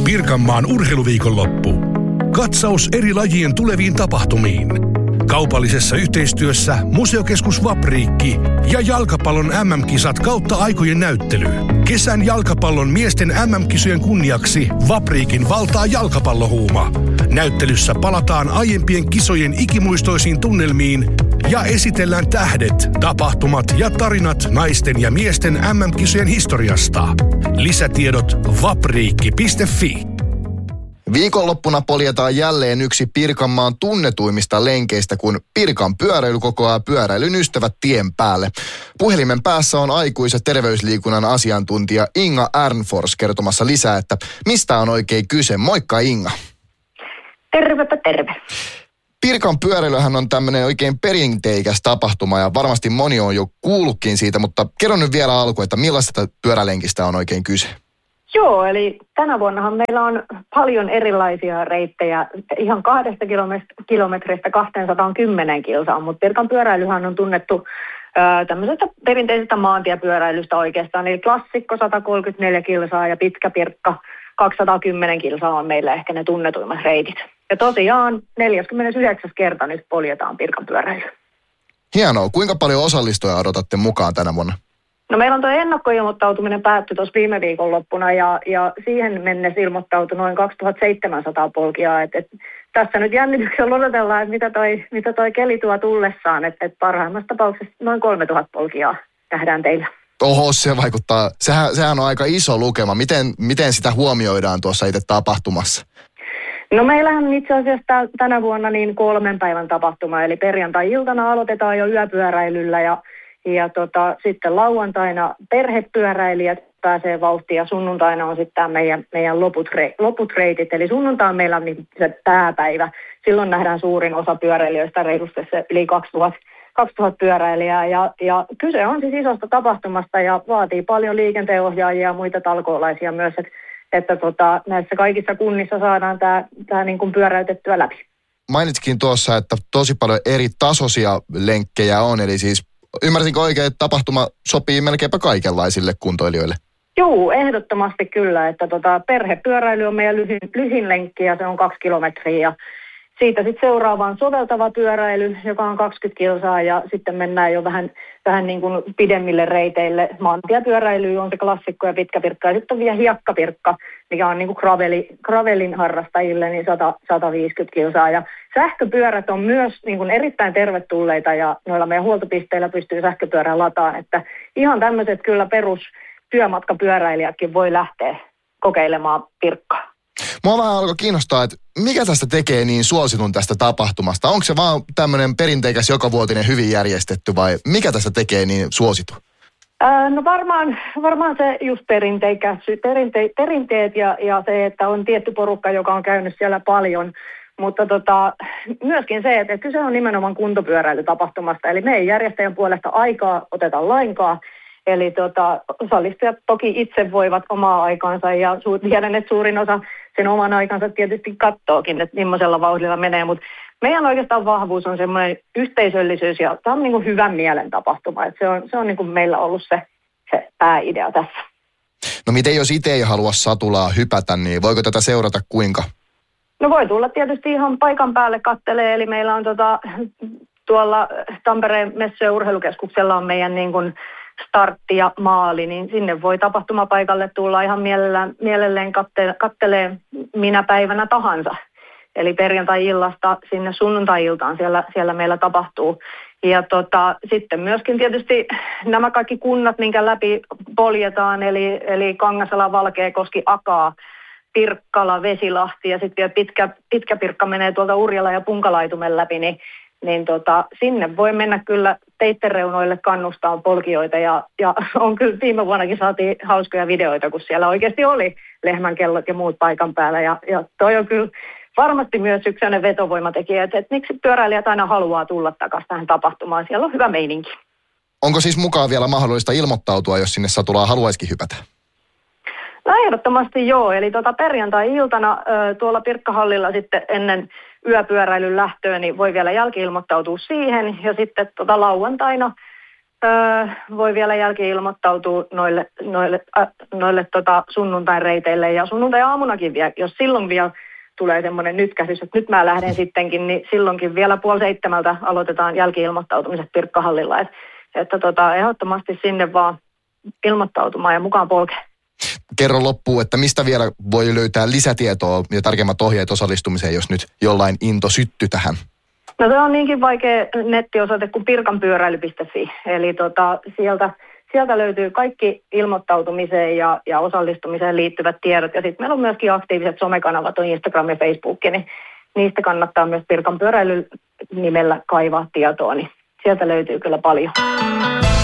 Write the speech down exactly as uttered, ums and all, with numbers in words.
Pirkanmaan urheiluviikonloppu. Katsaus eri lajien tuleviin tapahtumiin. Kaupallisessa yhteistyössä Museokeskus Vapriikki ja jalkapallon M M-kisat kautta aikojen näyttely. Kesän jalkapallon miesten M M-kisojen kunniaksi Vapriikin valtaa jalkapallohuuma. Näyttelyssä palataan aiempien kisojen ikimuistoisiin tunnelmiin ja esitellään tähdet, tapahtumat ja tarinat naisten ja miesten M M-kisojen historiasta. Lisätiedot vapriikki piste fi. Viikonloppuna poljetaan jälleen yksi Pirkanmaan tunnetuimmista lenkeistä, kun Pirkan pyöräily kokoaa pyöräilyn ystävät tien päälle. Puhelimen päässä on aikuis- ja terveysliikunnan asiantuntija Inga Ernfors kertomassa lisää, että mistä on oikein kyse. Moikka Inga. Tervepä terve. Pirkan pyöräilyhän on tämmöinen oikein perinteikäs tapahtuma ja varmasti moni on jo kuullutkin siitä, mutta kerro nyt vielä alkuun, että millaista pyörälenkistä on oikein kyse? Joo, eli tänä vuonnahan meillä on paljon erilaisia reittejä, ihan kahdesta kilometristä kaksisataakymmenen kilsaan, mutta Pirkan pyöräilyhän on tunnettu ää, tämmöisestä perinteisestä maantiepyöräilystä oikeastaan, eli klassikko sata kolmekymmentäneljä kilsaa ja pitkä Pirkka kaksisataakymmenen kilsaa on meillä ehkä ne tunnetuimmat reitit. Ja tosiaan neljäskymmenesyhdeksäs kerta nyt poljetaan Pirkan pyöräilyä. Hienoa. Kuinka paljon osallistujia odotatte mukaan tänä vuonna? No meillä on tuo ennakkoilmoittautuminen päättyi tuossa viime viikonloppuna ja, ja siihen mennessä ilmoittautui noin kaksituhattaseitsemänsataa polkijaa. Et, et, tässä nyt jännityksellä odotellaan, että mitä toi, mitä toi keli tuo tullessaan. Että et parhaimmassa tapauksessa noin kolmetuhatta polkijaa nähdään teillä. Oho, se vaikuttaa. Sehän, sehän on aika iso lukema. Miten, miten sitä huomioidaan tuossa itse tapahtumassa? No meillähän itse asiassa tänä vuonna niin kolmen päivän tapahtuma. Eli perjantai-iltana aloitetaan jo yöpyöräilyllä ja Ja tota, sitten lauantaina perhepyöräilijät pääsee vauhtiin ja sunnuntaina on sitten meidän, meidän loput, re, loput reitit. Eli sunnuntai on meillä niin se pääpäivä. Silloin nähdään suurin osa pyöräilijöistä reilusti se yli kaksituhatta pyöräilijää. Ja, ja kyse on siis isosta tapahtumasta ja vaatii paljon liikenteenohjaajia ja muita talkoolaisia myös, että, että tota, näissä kaikissa kunnissa saadaan tämä, tämä niin kuin pyöräytettyä läpi. Mainitsitkin tuossa, että tosi paljon eri tasoisia lenkkejä on, eli siis ymmärsinkö oikein, että tapahtuma sopii melkeinpä kaikenlaisille kuntoilijoille? Joo, ehdottomasti kyllä. Että tota, perhepyöräily on meidän lyhin, lyhin lenkki ja se on kaksi kilometriä. Ja siitä sitten seuraavaan soveltava pyöräily, joka on kaksikymmentä kilsaa ja sitten mennään jo vähän, vähän niin kuin pidemmille reiteille. Maantiepyöräily on se klassikko ja pitkä Pirkka ja sitten on vielä hiekkapirkka, mikä on niin kuin graveli, gravelin harrastajille niin sata, sata viisikymmentä kilsaa. Ja sähköpyörät on myös niin kuin erittäin tervetulleita ja noilla meidän huoltopisteillä pystyy sähköpyörää lataan, että ihan tämmöiset kyllä perus työmatkapyöräilijätkin voi lähteä kokeilemaan Pirkkaa. Mua vähän alkoi kiinnostaa, että mikä tästä tekee niin suositun tästä tapahtumasta? Onko se vaan tämmöinen perinteikäs jokavuotinen hyvin järjestetty vai mikä tästä tekee niin suositu? Ää, no varmaan, varmaan se just perinteikäs, perinte, perinteet ja, ja se, että on tietty porukka, joka on käynyt siellä paljon. Mutta tota, myöskin se, että kyse on nimenomaan kuntopyöräilytapahtumasta. Eli me ei järjestäjän puolesta aikaa oteta lainkaan. Eli tota, osallistujat toki itse voivat omaa aikaansa ja su- tiedän, että suurin osa sen oman aikansa tietysti kattookin, että millaisella vauhdilla menee. Mutta meidän oikeastaan vahvuus on semmoinen yhteisöllisyys ja tämä on niin kuin hyvän mielen tapahtuma. Et se on, se on niin kuin meillä ollut se, se pääidea tässä. No miten jos itse ei halua satulaa hypätä, niin voiko tätä seurata kuinka? No voi tulla tietysti ihan paikan päälle kattelee, eli meillä on tota, tuolla Tampereen messu- ja urheilukeskuksella on meidän niin kuin startti ja maali, niin sinne voi tapahtumapaikalle tulla ihan mielellään, mielelleen katte, kattelee minä päivänä tahansa. Eli perjantai-illasta sinne sunnuntai-iltaan siellä, siellä meillä tapahtuu. Ja tota, sitten myöskin tietysti nämä kaikki kunnat, minkä läpi poljetaan, eli, eli Kangasala, Valkeakoski, Akaa, Pirkkala, Vesilahti ja sitten vielä pitkä, pitkä Pirkka menee tuolta Urjala ja Punkalaitumen läpi, niin, niin tota, sinne voi mennä kyllä teitten reunoille kannustaa polkijoita ja, ja on kyllä viime vuonnakin saatiin hauskoja videoita, kun siellä oikeasti oli lehmänkellot ja muut paikan päällä ja, ja toi on kyllä varmasti myös yksi sellainen vetovoimatekijä, että, että miksi pyöräilijät aina haluaa tulla takaisin tähän tapahtumaan, siellä on hyvä meininki. Onko siis mukaan vielä mahdollista ilmoittautua, jos sinne satulaa haluaisikin hypätä? No ehdottomasti joo, eli tuota perjantai-iltana ö, tuolla Pirkkahallilla sitten ennen yöpyöräilyn lähtöä, niin voi vielä jälki-ilmoittautua siihen ja sitten tuota lauantaina Öö, voi vielä jälki-ilmoittautua noille, noille, äh, noille tota sunnuntain reiteille ja sunnuntai-aamunakin vielä, jos silloin vielä tulee semmoinen nytkäsys, että nyt mä lähden sittenkin, niin silloinkin vielä puoli seitsemältä aloitetaan jälki-ilmoittautumiset Pirkkahallilla, Et, että tota, ehdottomasti sinne vaan ilmoittautumaan ja mukaan polkeen. Kerro loppuun, että mistä vielä voi löytää lisätietoa ja tarkemmat ohjeet osallistumiseen, jos nyt jollain into sytty tähän? No se on niinkin vaikea nettiosoite kuin pirkanpyöräily piste fi, eli tota, sieltä, sieltä löytyy kaikki ilmoittautumiseen ja, ja osallistumiseen liittyvät tiedot. Ja sitten meillä on myöskin aktiiviset somekanavat, on Instagram ja Facebook, niin niistä kannattaa myös Pirkanpyöräily nimellä kaivaa tietoa, niin sieltä löytyy kyllä paljon.